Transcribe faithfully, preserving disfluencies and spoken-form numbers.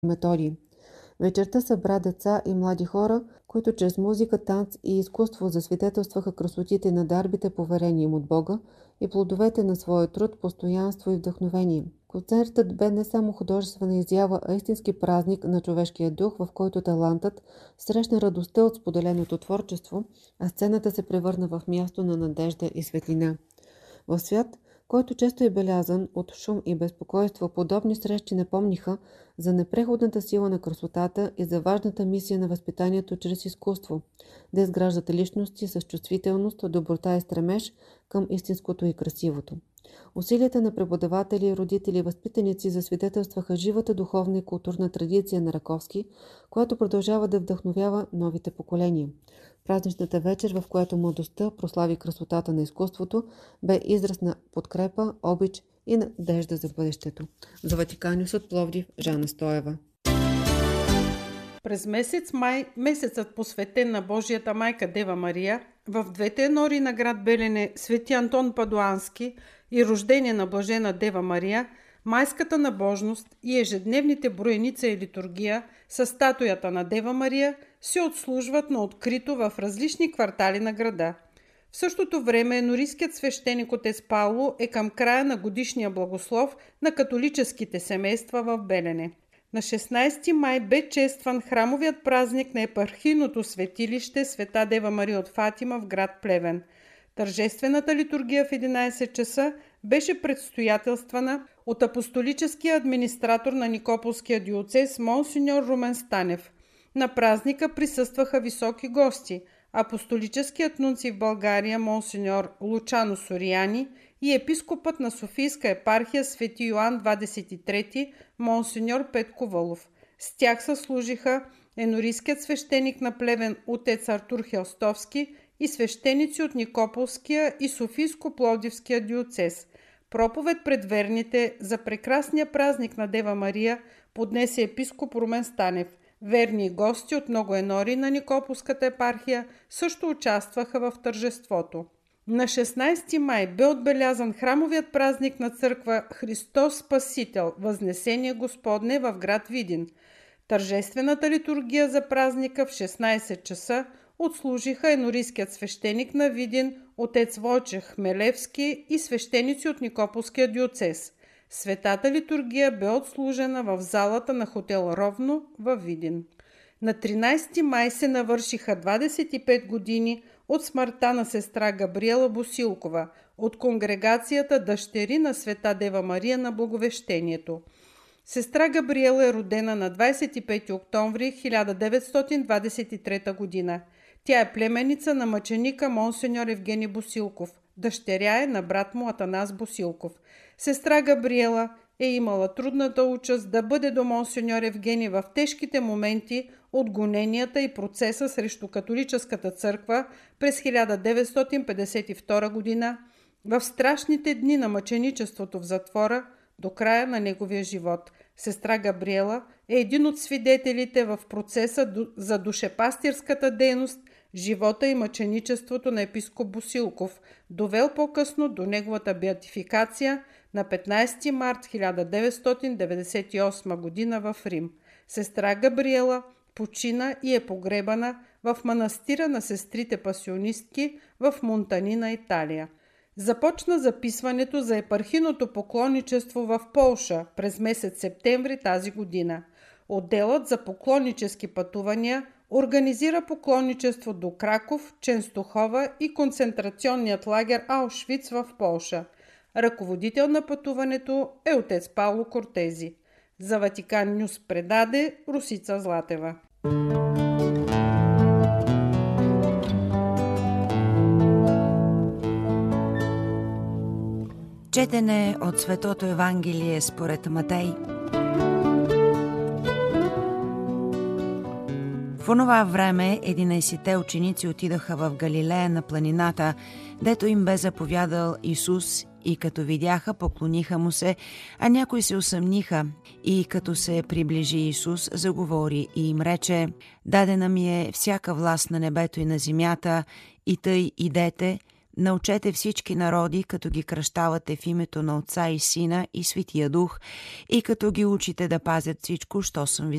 Методий. Вечерта събра деца и млади хора, които чрез музика, танц и изкуство засвидетелстваха красотите на дарбите, поверени им от Бога, и плодовете на своя труд, постоянство и вдъхновение. Концертът бе не само художествена изява, а истински празник на човешкия дух, в който талантът срещна радостта от споделеното творчество, а сцената се превърна в място на надежда и светлина. В свят, който често е белязан от шум и безпокойство, подобни срещи напомниха за непреходната сила на красотата и за важната мисия на възпитанието чрез изкуство, да изграждат личности с чувствителност, доброта и стремеж към истинското и красивото. Усилията на преподаватели, родители и възпитаници засвидетелстваха живата духовна и културна традиция на Раковски, която продължава да вдъхновява новите поколения. Празничната вечер, в която младостта прослави красотата на изкуството, бе израз на подкрепа, обич и надежда за бъдещето. За Ватикан Нюс от Пловдив, Жана Стоева. През месец май, месецът посветен на Божията майка Дева Мария, в двете енори на град Белене, Свети Антон Падуански и рождение на блажена Дева Мария, майската набожност и ежедневните броеница и литургия с статуята на Дева Мария се отслужват на открито в различни квартали на града. В същото време енорийският свещеник отец Пауло е към края на годишния благослов на католическите семейства в Белене. На шестнайсети май бе честван храмовият празник на епархийното светилище Света Дева Мария от Фатима в град Плевен. Тържествената литургия в единайсет часа беше предстоятелствана от апостолическия администратор на Никополския диоцез монсеньор Румен Станев. На празника присъстваха високи гости – апостолическият нунций в България монсеньор Лучано Сориани и епископът на Софийска епархия Свети Йоан двадесет и трети монсеньор Петко Вълов. С тях съслужиха енорийският свещеник на Плевен отец Артур Хелстовски и свещеници от Никополския и Софийско-Пловдивския диоцез. Проповед пред верните за прекрасния празник на Дева Мария поднесе епископ Румен Станев. Верни гости от много енори на Никополската епархия също участваха в тържеството. На шестнайсети май бе отбелязан храмовият празник на църква Христос Спасител, Възнесение Господне в град Видин. Тържествената литургия за празника в шестнайсет часа отслужиха енорийският свещеник на Видин отец Войчех Хмелевски и свещеници от Никополския диоцез. Светата литургия бе отслужена в залата на хотел Ровно във Видин. На тринайсети май се навършиха двадесет и пет години от смъртта на сестра Габриела Босилкова от конгрегацията Дъщери на Света Дева Мария на Благовещението. Сестра Габриела е родена на двадесет и пети октомври хиляда деветстотин двадесет и трета година. Тя е племеница на мъченика монсеньор Евгений Босилков. Дъщеря е на брат му Атанас Босилков. Сестра Габриела е имала трудната участ да бъде до монсеньор Евгений в тежките моменти от гоненията и процеса срещу католическата църква през хиляда деветстотин петдесет и втора година, в страшните дни на мъченичеството в затвора до края на неговия живот. Сестра Габриела е един от свидетелите в процеса за душепастирската дейност, живота и мъченичеството на епископ Босилков, довел по-късно до неговата беатификация на петнайсети март хиляда деветстотин деветдесет и осма година в Рим. Сестра Габриела почина и е погребана в манастира на сестрите пасионистки в Монтанина, Италия. Започна записването за епархийното поклонничество в Полша през месец септември тази година. Отделът за поклоннически пътувания организира поклонничество до Краков, Ченстохова и концентрационният лагер Аушвиц в Полша. Ръководител на пътуването е отец Пауло Кортези. За Ватикан Нюс предаде Русица Златева. Четене от Светото Евангелие според Матей. В онова време единайсетте ученици отидаха в Галилея на планината, дето им бе заповядал Исус, и като видяха, поклониха му се, а някои се усъмниха. И като се приближи Исус, заговори и им рече: дадена ми е всяка власт на небето и на земята, и тъй идете, научете всички народи, като ги кръщавате в името на Отца и Сина и Светия Дух, и като ги учите да пазят всичко, що съм ви